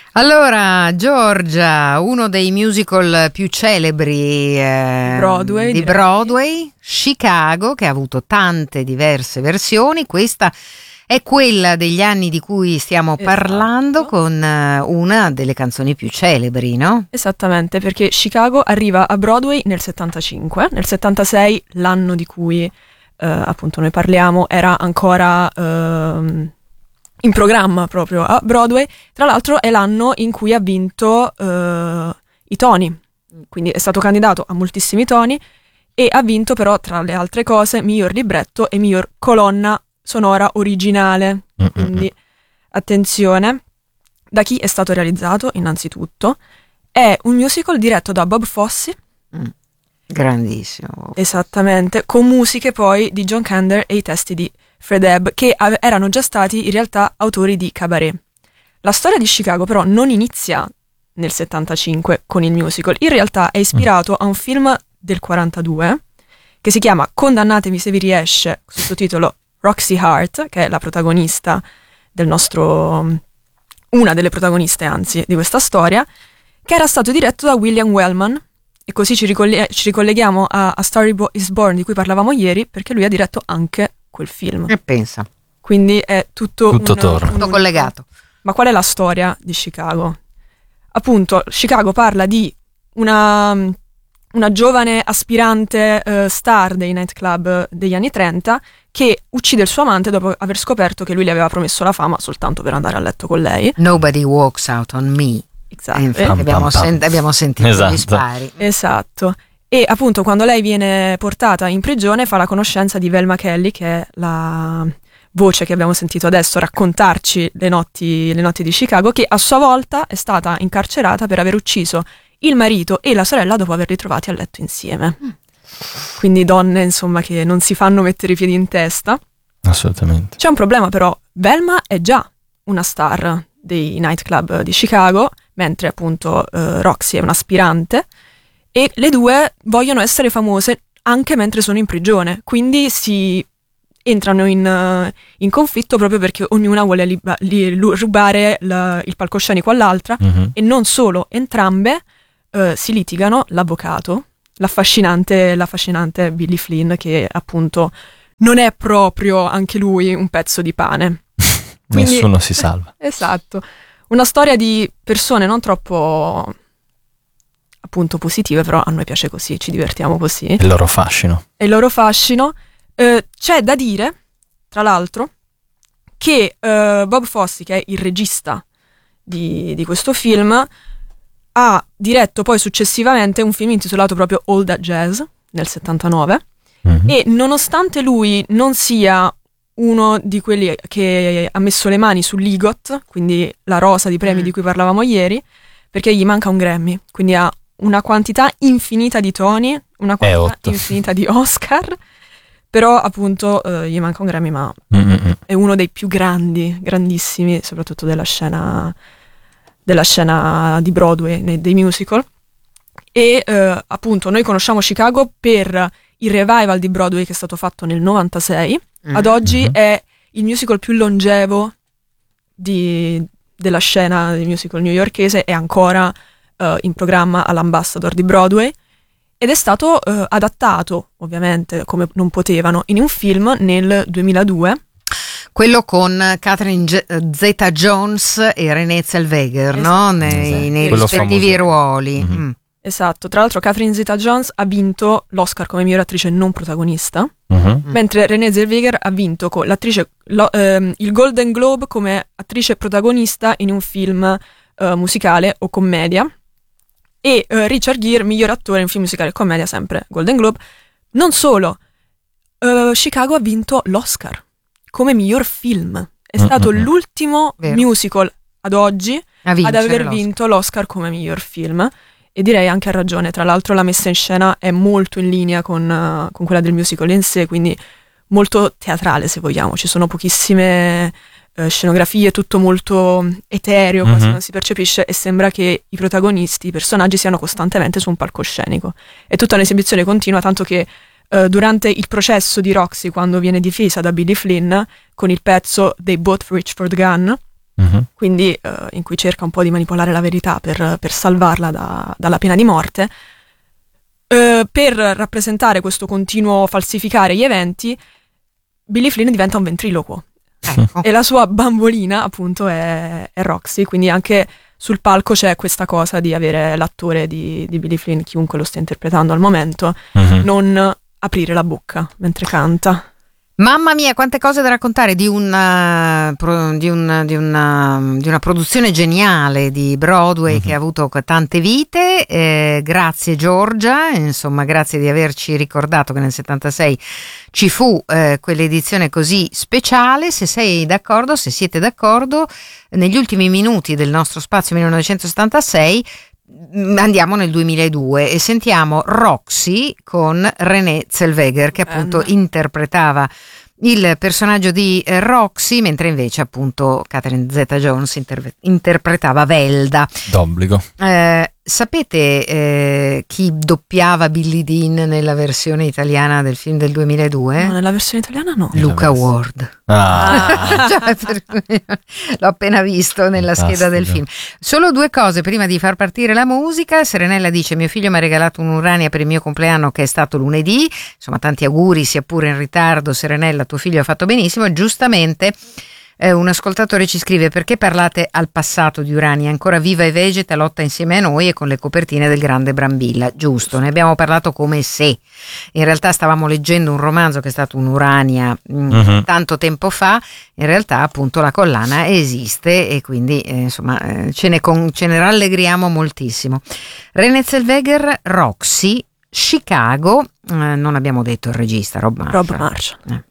Allora, Giorgia, uno dei musical più celebri di Broadway, Chicago, che ha avuto tante diverse versioni. Questa è quella degli anni di cui stiamo parlando, con una delle canzoni più celebri, no? Esattamente, perché Chicago arriva a Broadway nel 75, nel 76, l'anno di cui appunto noi parliamo, era ancora in programma proprio a Broadway. Tra l'altro è l'anno in cui ha vinto i Tony, quindi è stato candidato a moltissimi Tony e ha vinto però, tra le altre cose, miglior libretto e miglior colonna sonora originale. Quindi attenzione. Da chi è stato realizzato? Innanzitutto è un musical diretto da Bob Fosse, grandissimo, esattamente, con musiche poi di John Kander e i testi di Fred Ebb, che erano già stati in realtà autori di Cabaret. La storia di Chicago però non inizia nel 75 con il musical, in realtà è ispirato a un film del 42 che si chiama Condannatemi se vi riesce, sottotitolo Roxy Hart, che è la protagonista del nostro, una delle protagoniste anzi di questa storia, che era stato diretto da William Wellman, e così ci ricolleghiamo a Star is Born di cui parlavamo ieri, perché lui ha diretto anche quel film. E pensa. Quindi è tutto torna. Tutto collegato. Ma qual è la storia di Chicago? Appunto, Chicago parla di una giovane aspirante star dei nightclub degli anni 30 che uccide il suo amante dopo aver scoperto che lui le aveva promesso la fama soltanto per andare a letto con lei. Nobody walks out on me. Esatto. Abbiamo sentito esatto. gli spari. Esatto. E appunto quando lei viene portata in prigione fa la conoscenza di Velma Kelly, che è la voce che abbiamo sentito adesso raccontarci le notti di Chicago, che a sua volta è stata incarcerata per aver ucciso il marito e la sorella dopo averli trovati a letto insieme. Quindi donne, insomma, che non si fanno mettere i piedi in testa. Assolutamente. C'è un problema però, Velma è già una star dei nightclub di Chicago, mentre appunto Roxy è un aspirante, e le due vogliono essere famose anche mentre sono in prigione, quindi si entrano in conflitto proprio perché ognuna vuole rubare il palcoscenico all'altra, e non solo, entrambe si litigano. L'avvocato, l'affascinante Billy Flynn, che appunto non è proprio anche lui un pezzo di pane. Quindi, nessuno si salva. Esatto. Una storia di persone non troppo appunto positive, però a noi piace così, ci divertiamo così. Il loro fascino. C'è da dire, tra l'altro, che Bob Fosse, che è il regista di questo film, ha diretto poi successivamente un film intitolato proprio All That Jazz nel 79, e nonostante lui non sia uno di quelli che ha messo le mani sull'EGOT, quindi la rosa di premi di cui parlavamo ieri, perché gli manca un Grammy, quindi ha una quantità infinita di Tony, una quantità infinita di Oscar, però appunto gli manca un Grammy, ma è uno dei più grandissimi, soprattutto della scena di Broadway, dei musical. E appunto noi conosciamo Chicago per il revival di Broadway che è stato fatto nel 96. Ad oggi è il musical più longevo della scena del musical newyorkese, è ancora in programma all'Ambassador di Broadway, ed è stato adattato, ovviamente, come non potevano, in un film nel 2002. Quello con Catherine Zeta-Jones e Renée Zellweger, no? Nei rispettivi ruoli. Esatto, tra l'altro Catherine Zeta-Jones ha vinto l'Oscar come miglior attrice non protagonista, mentre Renée Zellweger ha vinto con l'attrice il Golden Globe come attrice protagonista in un film musicale o commedia, e Richard Gere miglior attore in un film musicale e commedia, sempre Golden Globe. Non solo, Chicago ha vinto l'Oscar come miglior film, è stato l'ultimo musical ad oggi ad aver vinto l'Oscar come miglior film. E direi anche a ragione, tra l'altro la messa in scena è molto in linea con quella del musical in sé, quindi molto teatrale se vogliamo, ci sono pochissime scenografie, tutto molto etereo, quasi non si percepisce, e sembra che i protagonisti, i personaggi siano costantemente su un palcoscenico. È tutta un'esibizione continua, tanto che durante il processo di Roxy, quando viene difesa da Billy Flynn con il pezzo They Both Reach for the Gun, quindi in cui cerca un po' di manipolare la verità per salvarla dalla pena di morte. Per rappresentare questo continuo falsificare gli eventi, Billy Flynn diventa un ventriloquo. E la sua bambolina appunto è Roxy, quindi anche sul palco c'è questa cosa di avere l'attore di Billy Flynn, chiunque lo stia interpretando al momento, non aprire la bocca mentre canta. Mamma mia, quante cose da raccontare di una produzione geniale di Broadway che ha avuto tante vite. Grazie Giorgia, insomma, grazie di averci ricordato che nel 76 ci fu quell'edizione così speciale. Se siete d'accordo, negli ultimi minuti del nostro spazio 1976 andiamo nel 2002 e sentiamo Roxy con Renée Zellweger, che appunto interpretava il personaggio di Roxy, mentre invece appunto Catherine Zeta-Jones interpretava Velda. D'obbligo. Sapete chi doppiava Billy Dean nella versione italiana del film del 2002? No, nella versione italiana no. Luca Ward. L'ho appena visto nella scheda del film. Solo due cose prima di far partire la musica. Serenella dice: mio figlio mi ha regalato un'Urania per il mio compleanno, che è stato lunedì. Insomma, tanti auguri, sia pure in ritardo. Serenella, tuo figlio ha fatto benissimo. E giustamente un ascoltatore ci scrive: perché parlate al passato di Urania? Ancora viva e vegeta, lotta insieme a noi e con le copertine del grande Brambilla. Giusto, ne abbiamo parlato come se in realtà stavamo leggendo un romanzo che è stato un'Urania tanto tempo fa. In realtà appunto la collana esiste e quindi insomma ce ne rallegriamo moltissimo. Renée Zellweger, Roxy, Chicago, non abbiamo detto il regista, Rob Marshall.